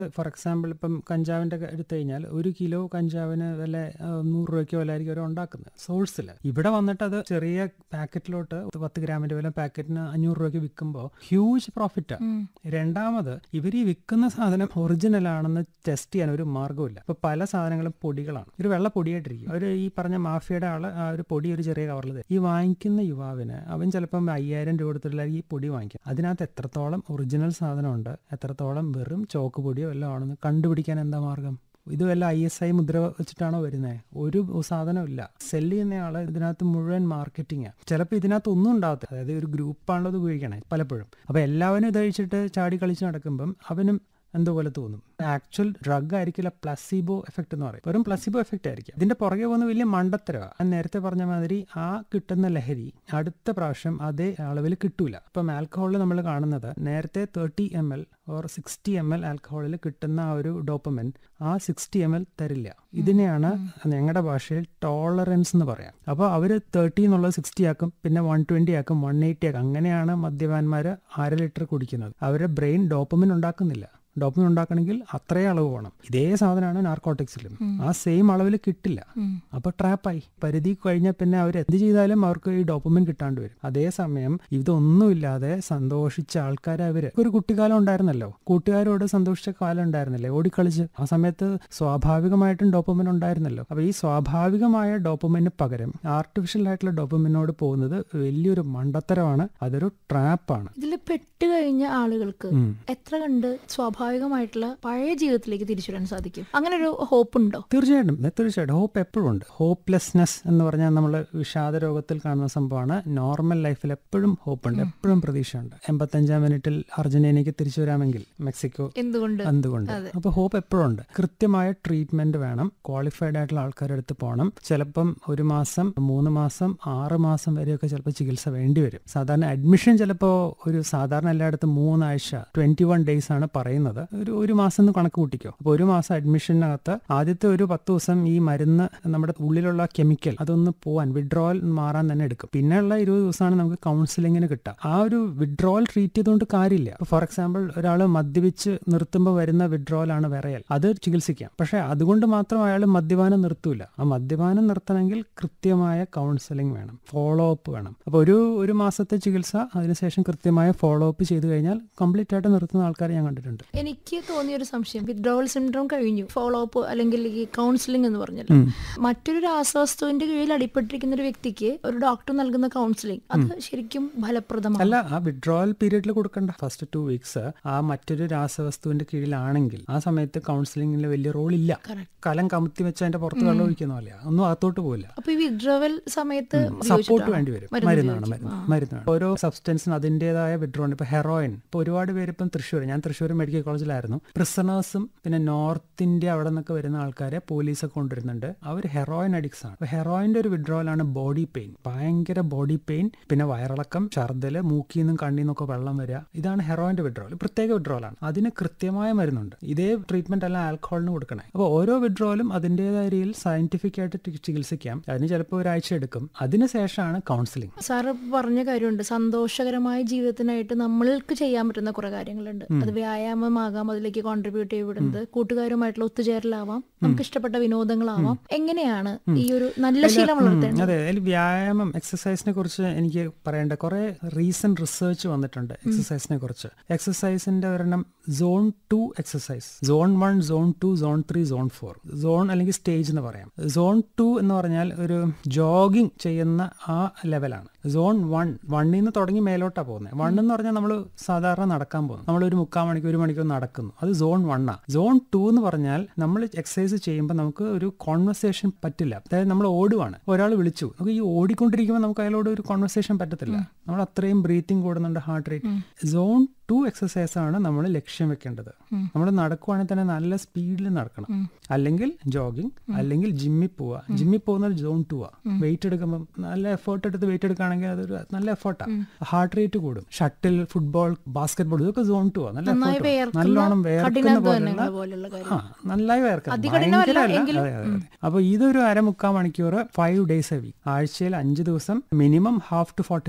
For example ഇപ്പം കഞ്ചാവിൻ്റെ എടുത്തു കഴിഞ്ഞാൽ 1 കിലോ കഞ്ചാവിന് വില 100 രൂപയ്ക്കോ വിലയായിരിക്കും അവർ ഉണ്ടാക്കുന്നത് സോഴ്സിൽ. ഇവിടെ വന്നിട്ട് അത് ചെറിയ പാക്കറ്റിലോട്ട് 10 ഗ്രാമിൻ്റെ വില പാക്കറ്റിന് 500 രൂപയ്ക്ക് വിൽക്കുമ്പോൾ ഹ്യൂജ് പ്രോഫിറ്റാണ്. രണ്ടാമത് ഇവർ ഈ വിൽക്കുന്ന സാധനം ഒറിജിനൽ ആണെന്ന് ടെസ്റ്റ് ചെയ്യാൻ ഒരു മാർഗ്ഗമില്ല. ഇപ്പോൾ പല സാധനങ്ങളും പൊടികളാണ്, ഒരു വെള്ള പൊടിയായിട്ടിരിക്കും. അവർ ഈ പറഞ്ഞ മാഫിയയുടെ ആൾ ആ ഒരു പൊടി ഒരു ചെറിയ കവറിൽ തരും. ഈ വാങ്ങിക്കുന്ന യുവാവിന് അവൻ ചിലപ്പം 5000 രൂപ കൊടുത്തിട്ടുള്ള ഈ പൊടി വാങ്ങിക്കും. അതിനകത്ത് എത്രത്തോളം ഒറിജിനൽ സാധനമുണ്ട്, എത്രത്തോളം വെറും ചോക്ക് പൊടിയോ എല്ലാം ആണെന്ന് കണ്ടുപിടിക്കാൻ എന്താ മാർഗം? ഇത് വല്ല ISI മുദ്ര വെച്ചിട്ടാണോ വരുന്നത്? ഒരു സാധനമില്ല. സെല്ല് ചെയ്യുന്നയാൾ ഇതിനകത്ത് മുഴുവൻ മാർക്കറ്റിംഗ്. ചിലപ്പോൾ ഇതിനകത്ത് ഒന്നും ഉണ്ടാകത്തില്ല. അതായത് ഒരു ഗ്രൂപ്പാണല്ലോ ഇത് ഉപയോഗിക്കണേ പലപ്പോഴും. അപ്പോൾ എല്ലാവരും ഇത് കഴിച്ചിട്ട് ചാടി കളിച്ച് നടക്കുമ്പം അവനും എന്തോപോലെ തോന്നും. ആക്ച്വൽ ഡ്രഗ് ആയിരിക്കില്ല, പ്ലസീബോ എഫക്ട് എന്ന് പറയും. വെറും പ്ലസീബോ എഫക്ട് ആയിരിക്കും. ഇതിന്റെ പുറകെ പോകുന്ന വലിയ മണ്ടത്തരമാണ്. ഞാൻ നേരത്തെ പറഞ്ഞ മാതിരി ആ കിട്ടുന്ന ലഹരി അടുത്ത പ്രാവശ്യം അതേ അളവിൽ കിട്ടൂല. ഇപ്പം ആൽക്കഹോളിൽ നമ്മൾ കാണുന്നത് നേരത്തെ 30 ml ഓർ 60 ml ആൽക്കഹോളിൽ കിട്ടുന്ന ആ ഒരു ഡോപ്പമിൻ ആ 60 ml തരില്ല. ഇതിനെയാണ് ഞങ്ങളുടെ ഭാഷയിൽ ടോളറൻസ് എന്ന് പറയാം. അപ്പോൾ അവർ 30 എന്നുള്ളത് 60 ആക്കും, പിന്നെ 120 ആക്കും, 180 ആക്കും. അങ്ങനെയാണ് മദ്യപാന്മാർ 1/2 ലിറ്റർ കുടിക്കുന്നത്. അവരുടെ ബ്രെയിൻ ഡോപ്പമിൻ ഉണ്ടാക്കുന്നില്ല. ഡോപ്പമിൻ ഉണ്ടാക്കണമെങ്കിൽ അത്രയും അളവ് വേണം. ഇതേ സാധനമാണ് നാർക്കോട്ടിക്സിലും. ആ സെയിം അളവിൽ കിട്ടില്ല. അപ്പൊ ട്രാപ്പായി. പരിധി കഴിഞ്ഞാൽ പിന്നെ അവർ എന്ത് ചെയ്താലും അവർക്ക് ഈ ഡോപ്പമിൻ കിട്ടാണ്ട് വരും. അതേസമയം ഇതൊന്നുമില്ലാതെ സന്തോഷിച്ച ആൾക്കാരെ ഒരു കുട്ടിക്കാലം ഉണ്ടായിരുന്നല്ലോ, കൂട്ടുകാരോട് സന്തോഷിച്ച കാലം ഉണ്ടായിരുന്നില്ലേ, ഓടിക്കളിച്ച്. ആ സമയത്ത് സ്വാഭാവികമായിട്ടും ഡോപ്പമിൻ ഉണ്ടായിരുന്നല്ലോ. അപ്പൊ ഈ സ്വാഭാവികമായ ഡോപ്പമിന് പകരം ആർട്ടിഫിഷ്യൽ ആയിട്ടുള്ള ഡോപ്പമിനോട് പോകുന്നത് വലിയൊരു മണ്ടത്തരമാണ്. അതൊരു ട്രാപ്പാണ്. ഇതിൽ പെട്ടുകഴിഞ്ഞ ആളുകൾക്ക് എത്ര കണ്ട് സ്വാഭാവികമായിട്ടുള്ള പഴയ ജീവിതത്തിലേക്ക് തിരിച്ചു വരാൻ സാധിക്കും? അങ്ങനെ ഒരു ഹോപ്പ് ഉണ്ടോ? തീർച്ചയായിട്ടും ഹോപ്പ് എപ്പോഴും ഉണ്ട്. ഹോപ്പ്ലെസ്നെസ് എന്ന് പറഞ്ഞാൽ നമ്മൾ വിഷാദ രോഗത്തിൽ കാണുന്ന സംഭവമാണ്. നോർമൽ ലൈഫിൽ എപ്പോഴും ഹോപ്പ് ഉണ്ട്, എപ്പോഴും പ്രതീക്ഷയുണ്ട്. 85-ാം മിനിറ്റിൽ അർജന്റീനയ്ക്ക് തിരിച്ചു വരാമെങ്കിൽ മെക്സിക്കോ എന്തുകൊണ്ട്? അപ്പൊ ഹോപ്പ് എപ്പോഴും ഉണ്ട്. കൃത്യമായ ട്രീറ്റ്മെന്റ് വേണം. ക്വാളിഫൈഡ് ആയിട്ടുള്ള ആൾക്കാരുടെ അടുത്ത് പോകണം. ചിലപ്പം 1 മാസം, 3 മാസം, 6 മാസം വരെയൊക്കെ ചിലപ്പോൾ ചികിത്സ വേണ്ടി വരും. സാധാരണ അഡ്മിഷൻ ചിലപ്പോൾ സാധാരണ എല്ലായിടത്തും 3 ആഴ്ച 21 ഡേയ്സ് ആണ് പറയുന്നത്. ഒരു മാസം കണക്ക് കൂട്ടിക്കോ. അപ്പോൾ 1 മാസം അഡ്മിഷനകത്ത് ആദ്യത്തെ ഒരു 10 ദിവസം ഈ മരുന്ന് നമ്മുടെ ഉള്ളിലുള്ള കെമിക്കൽ അതൊന്ന് പോവാൻ, വിഡ്രോവൽ മാറാൻ തന്നെ എടുക്കും. പിന്നെയുള്ള 20 ദിവസമാണ് നമുക്ക് കൗൺസിലിങ്ങിന് കിട്ടുക. ആ ഒരു വിഡ്രോവൽ ട്രീറ്റ് ചെയ്തുകൊണ്ട് കാര്യമില്ല. ഫോർ എക്സാമ്പിൾ ഒരാൾ മദ്യപിച്ച് നിർത്തുമ്പോൾ വരുന്ന വിഡ്രോവൽ ആണ് വിറയൽ. അത് ചികിത്സിക്കാം. പക്ഷെ അതുകൊണ്ട് മാത്രം അയാൾ മദ്യപാനം നിർത്തൂല. ആ മദ്യപാനം നിർത്തണമെങ്കിൽ കൃത്യമായ കൗൺസിലിംഗ് വേണം, ഫോളോ അപ്പ് വേണം. അപ്പോൾ ഒരു മാസത്തെ ചികിത്സ, അതിനുശേഷം കൃത്യമായ ഫോളോ അപ്പ് ചെയ്തു കഴിഞ്ഞാൽ കംപ്ലീറ്റ് ആയിട്ട് നിർത്തുന്ന ആൾക്കാരെ ഞാൻ കണ്ടിട്ടുണ്ട്. എനിക്ക് തോന്നിയൊരു സംശയം, വിത്ഡ്രോവൽ സിൻഡ്രോം കഴിഞ്ഞു, ഫോളോ അപ്പ് അല്ലെങ്കിൽ ഈ കൗൺസിലിംഗ് എന്ന് പറഞ്ഞല്ലോ, മറ്റൊരു രാസവസ്തുവിന്റെ കീഴിൽ അടിപ്പെട്ടിരിക്കുന്ന ഒരു വ്യക്തിക്ക് ഒരു ഡോക്ടർ നൽകുന്ന കൗൺസിലിംഗ് അത് ശരിക്കും ഫലപ്രദമാണ്? അല്ല, ആ വിത്ഡ്രോവൽ പീരീഡിൽ കൊടുക്കണ്ട. ഫസ്റ്റ് 2 വീക്സ് ആ മറ്റൊരു രാസവസ്തുവിന്റെ കീഴിലാണെങ്കിൽ ആ സമയത്ത് കൗൺസിലിംഗിൽ വലിയ റോൾ ഇല്ല. കലം കമുത്തി വെച്ച് അതിന്റെ പുറത്ത് വെള്ളം ഒഴിക്കുന്ന പോലെ ഒന്നും അകത്തോട്ട് പോകില്ല. അപ്പൊ ഈ വിത്ഡ്രോവൽ സമയത്ത് സപ്പോർട്ട് വേണ്ടി വരും. മരുന്നാണ്. ഓരോ സബ്സ്റ്റൻസിന് അതിന്റേതായ വിത്ഡ്രോവൽ. ഇപ്പൊ ഹെറോയിൻ, ഇപ്പൊ ഒരുപാട് പേര് ഇപ്പം ഞാൻ തൃശ്ശൂർ മെഡിക്കൽ കോളേജിലായിരുന്നു. പ്രിസണേഴ്സും പിന്നെ നോർത്ത് ഇന്ത്യ അവിടെ നിന്നൊക്കെ വരുന്ന ആൾക്കാരെ പോലീസൊക്കെ കൊണ്ടുവരുന്നുണ്ട്. അവർ ഹെറോയിൻ അഡിക്ട്സ് ആണ്. ഹെറോയിന്റെ ഒരു വിഡ്രോവലാണ് ബോഡി പെയിൻ, ഭയങ്കര ബോഡി പെയിൻ, പിന്നെ വയറിളക്കം, ഛർദ്ദല്, മൂക്കിൽ നിന്നും കണ്ണിൽ നിന്നൊക്കെ വെള്ളം വരിക. ഇതാണ് ഹെറോയിന്റെ വിഡ്രോവൽ. പ്രത്യേക വിഡ്രോവലാണ്. അതിന് കൃത്യമായ മരുന്നുണ്ട്. ഇതേ ട്രീറ്റ്മെന്റ് അല്ല ആൽക്കഹോളിന് കൊടുക്കണേ. അപ്പോൾ ഓരോ വിഡ്രോവലും അതിന്റേതായ രീതിയിൽ സയന്റിഫിക് ആയിട്ട് ചികിത്സിക്കാം. അതിന് ചിലപ്പോൾ 1 ആഴ്ച എടുക്കും. അതിനുശേഷമാണ് കൗൺസിലിംഗ്. സാറ് പറഞ്ഞ കാര്യമുണ്ട്, സന്തോഷകരമായ ജീവിതത്തിനായിട്ട് നമ്മൾക്ക് ചെയ്യാൻ പറ്റുന്ന കുറെ കാര്യങ്ങളുണ്ട്. അത് വ്യായാമമാകാം, അതിലേക്ക് കോൺട്രിബ്യൂട്ട് ചെയ്യപ്പെടുന്നത് കൂട്ടുകാരുമായിട്ടുള്ള ഒത്തുചേരലാവാം, നമുക്ക് ഇഷ്ടപ്പെട്ട വിനോദങ്ങളാവാം. എങ്ങനെയാണ് ഈ ഒരു നല്ല ശീലം വളർത്തേണ്ടത്? അതെ, വ്യായാമം, എക്സസൈസിനെ കുറിച്ച് എനിക്ക് പറയേണ്ട കുറെ റീസെന്റ് റിസർച്ച് വന്നിട്ടുണ്ട് എക്സസൈസിനെ കുറിച്ച്. എക്സസൈസിന്റെ ഒരെണ്ണം zone 2 exercise, zone 1, zone 2, zone 3, zone 4. Zone അല്ലെങ്കിൽ സ്റ്റേജ് എന്ന് പറയാം. സോൺ 2 എന്ന് പറഞ്ഞാൽ ഒരു ജോഗിങ് ചെയ്യുന്ന ആ ലെവലാണ്. സോൺ 1 നിന്ന് തുടങ്ങി മേലോട്ടാണ് പോകുന്നത്. 1 എന്ന് പറഞ്ഞാൽ നമ്മൾ സാധാരണ നടക്കാൻ പോകുന്നു. നമ്മൾ ഒരു 3/4 മണിക്കൂർ 1 മണിക്കൂർ നടക്കുന്നു. അത് സോൺ 1 ആണ്. സോൺ 2 എന്ന് പറഞ്ഞാൽ നമ്മൾ എക്സസൈസ് ചെയ്യുമ്പോൾ നമുക്ക് ഒരു കോൺവെർസേഷൻ പറ്റില്ല. അതായത് നമ്മൾ ഓടുവാണ്, ഒരാൾ വിളിച്ചു, നമുക്ക് ഈ ഓടിക്കൊണ്ടിരിക്കുമ്പോൾ നമുക്ക് അയാളോട് ഒരു കോൺവെർസേഷൻ പറ്റത്തില്ല. നമ്മൾ അത്രയും ബ്രീത്തിങ് കൂടുന്നുണ്ട്, ഹാർട്ട് റേറ്റ്. സോൺ 2 എക്സസൈസ് ആണ് നമ്മൾ ലക്ഷ്യം വെക്കേണ്ടത്. നമ്മൾ നടക്കുവാണെങ്കിൽ തന്നെ നല്ല സ്പീഡിൽ നടക്കണം, അല്ലെങ്കിൽ ജോഗിങ്, അല്ലെങ്കിൽ ജിമ്മിൽ പോവുക. ജിമ്മിൽ പോകുന്നത് സോൺ 2 ആ. വെയിറ്റ് എടുക്കുമ്പോൾ നല്ല എഫേർട്ട് എടുത്ത് വെയിറ്റ് എടുക്കുകയാണെങ്കിൽ അതൊരു നല്ല എഫേർട്ടാണ്. ഹാർട്ട് റേറ്റ് കൂടും. ഷട്ടിൽ, ഫുട്ബോൾ, ബാസ്കറ്റ് ഇതൊക്കെ സോൺ 2 ആ. നല്ല എഫേർട്ട്, നല്ലോണം വേർക്കുന്ന പോലുള്ള, നന്നായി വേർക്കണം. അപ്പൊ ഇതൊരു 1/2-3/4 മണിക്കൂർ 5 days a week, ആഴ്ചയിൽ 5 ദിവസം, മിനിമം 1/2 to 45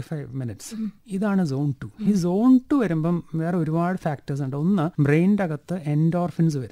മിനിറ്റ്സ്. ഇതാണ് സോൺ 2. ഈ സോൺ 2 വരുമ്പം വേറെ ഒരുപാട് ഫാക്ടേഴ്സ് ഉണ്ട്. ഒന്ന്, ബ്രെയിനിൻ്റെ അകത്ത് എൻഡോർഫിൻസ് വരും.